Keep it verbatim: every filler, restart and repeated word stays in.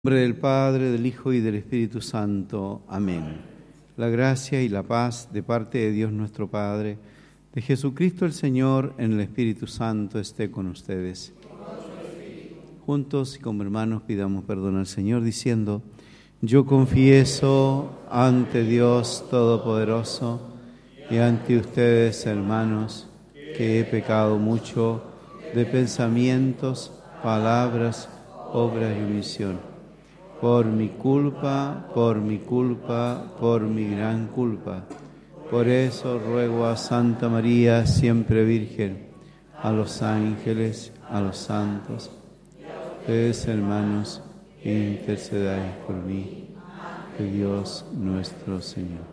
En nombre del Padre, del Hijo y del Espíritu Santo. Amén. La gracia y la paz de parte de Dios nuestro Padre, de Jesucristo el Señor, en el Espíritu Santo esté con ustedes. Juntos y como hermanos pidamos perdón al Señor diciendo: yo confieso ante Dios Todopoderoso y ante ustedes, hermanos, que he pecado mucho de pensamientos, palabras, obras y omisión. Por mi culpa, por mi culpa, por mi gran culpa. Por eso ruego a Santa María, siempre Virgen, a los ángeles, a los santos, ustedes, hermanos, intercedáis por mí, que Dios nuestro Señor.